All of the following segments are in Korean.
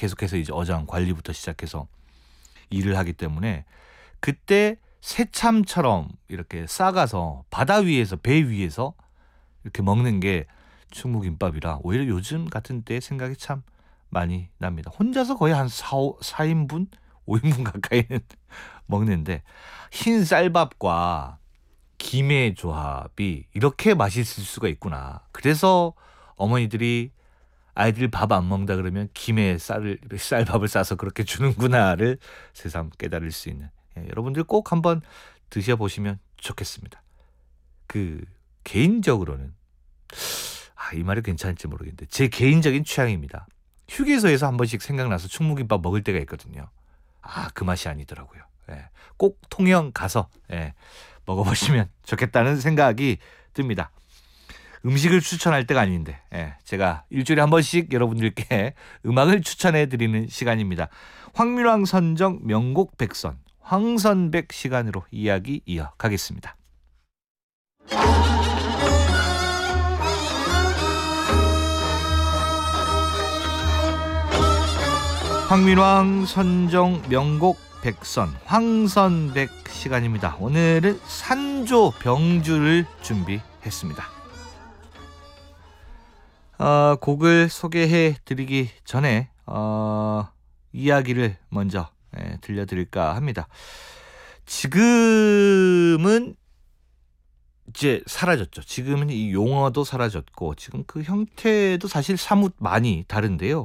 계속해서 이제 어장 관리부터 시작해서 일을 하기 때문에 그때 새참처럼 이렇게 싸가서 바다 위에서 배 위에서 이렇게 먹는 게 충무김밥이라 오히려 요즘 같은 때 생각이 참 많이 납니다. 혼자서 거의 한 4인분? 5인분 가까이는 먹는데 흰 쌀밥과 김의 조합이 이렇게 맛있을 수가 있구나. 그래서 어머니들이 아이들 밥 안 먹는다 그러면 김에 쌀밥을 싸서 그렇게 주는구나를 새삼 깨달을 수 있는, 여러분들 꼭 한번 드셔보시면 좋겠습니다. 개인적으로는 이 말이 괜찮을지 모르겠는데 제 개인적인 취향입니다. 휴게소에서 한 번씩 생각나서 충무김밥 먹을 때가 있거든요. 그 맛이 아니더라고요. 꼭 통영 가서 먹어보시면 좋겠다는 생각이 듭니다. 음식을 추천할 때가 아닌데 제가 일주일에 한 번씩 여러분들께 음악을 추천해드리는 시간입니다. 황민왕 선정 명곡 백선 황선백 시간으로 이야기 이어가겠습니다. 황민왕 선정 명곡 백선 황선백 시간입니다. 오늘은 산조 병주를 준비했습니다. 곡을 소개해 드리기 전에 이야기를 먼저 들려드릴까 합니다. 지금은 이제 사라졌죠. 지금은 이 용어도 사라졌고 지금 그 형태도 사실 사뭇 많이 다른데요.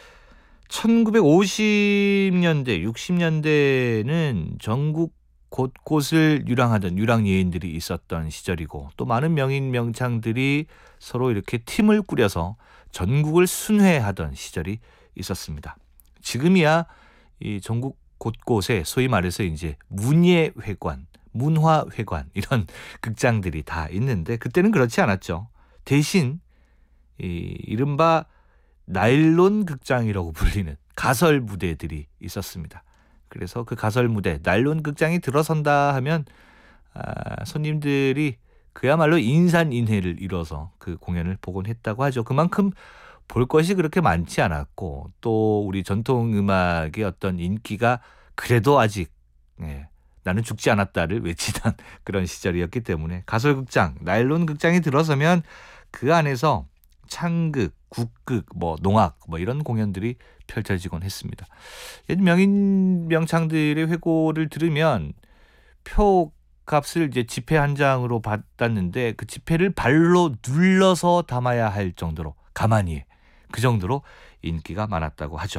1950년대, 60년대는 전국 곳곳을 유랑하던 유랑예인들이 있었던 시절이고 또 많은 명인 명창들이 서로 이렇게 팀을 꾸려서 전국을 순회하던 시절이 있었습니다. 지금이야 이 전국 곳곳에 소위 말해서 이제 문예회관, 문화회관 이런 극장들이 다 있는데 그때는 그렇지 않았죠. 대신 이른바 나일론 극장이라고 불리는 가설 무대들이 있었습니다. 그래서 그 가설 무대, 나일론 극장이 들어선다 하면 손님들이 그야말로 인산인해를 이뤄서 그 공연을 보곤 했다고 하죠. 그만큼 볼 것이 그렇게 많지 않았고 또 우리 전통음악의 어떤 인기가 그래도 아직 나는 죽지 않았다를 외치던 그런 시절이었기 때문에 가설극장, 나일론 극장이 들어서면 그 안에서 창극, 국극, 농악 이런 공연들이 펼쳐지곤 했습니다. 명인 명창들의 회고를 들으면 표값을 이제 지폐 한 장으로 받았는데 그 지폐를 발로 눌러서 담아야 할 정도로 가만히 그 정도로 인기가 많았다고 하죠.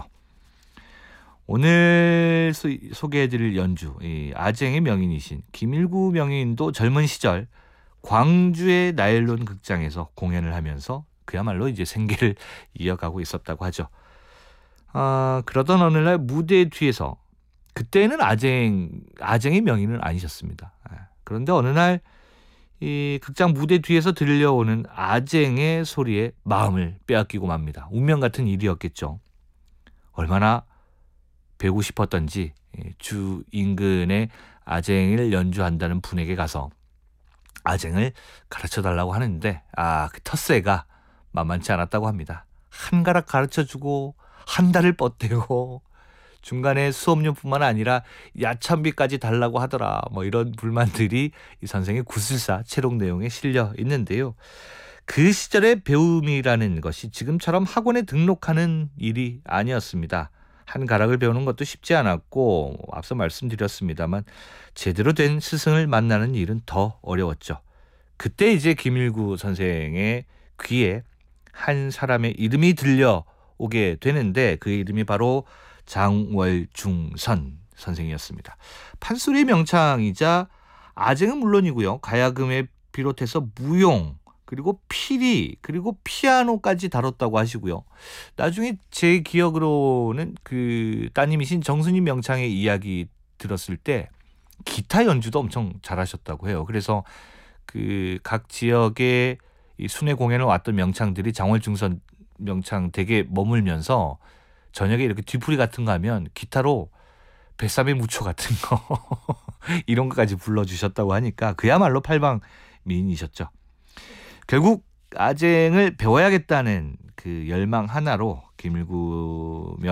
오늘 소개해드릴 연주, 아쟁의 명인이신 김일구 명인도 젊은 시절 광주의 나일론 극장에서 공연을 하면서 그야말로 이제 생계를 이어가고 있었다고 하죠. 그러던 어느 날 무대 뒤에서 그때는 아쟁의 명인은 아니셨습니다. 그런데 어느 날 이 극장 무대 뒤에서 들려오는 아쟁의 소리에 마음을 빼앗기고 맙니다. 운명 같은 일이었겠죠. 얼마나 배우고 싶었던지 주 인근에 아쟁을 연주한다는 분에게 가서 아쟁을 가르쳐달라고 하는데 그 텃세가 만만치 않았다고 합니다. 한 가락 가르쳐주고 한 달을 뻗대고 중간에 수업료뿐만 아니라 야찬비까지 달라고 하더라. 이런 불만들이 이 선생의 구술사 채록 내용에 실려 있는데요. 그 시절의 배움이라는 것이 지금처럼 학원에 등록하는 일이 아니었습니다. 한 가락을 배우는 것도 쉽지 않았고 앞서 말씀드렸습니다만 제대로 된 스승을 만나는 일은 더 어려웠죠. 그때 이제 김일구 선생의 귀에 한 사람의 이름이 들려오게 되는데 그 이름이 바로 장월중선 선생이었습니다. 판소리의 명창이자 아쟁은 물론이고요. 가야금에 비롯해서 무용, 그리고 피리, 그리고 피아노까지 다뤘다고 하시고요. 나중에 제 기억으로는 그 따님이신 정순임 명창의 이야기 들었을 때 기타 연주도 엄청 잘하셨다고 해요. 그래서 그 각 지역의 이 순회 공연을 왔던 명창들이 장월중선 명창 댁에 머물면서 저녁에 이렇게 뒤풀이 같은 거 하면 기타로 뱃삼의 무초 같은 거 이런 것까지 불러주셨다고 하니까 그야말로 팔방미인이셨죠. 결국 아쟁을 배워야겠다는 그 열망 하나로 김일구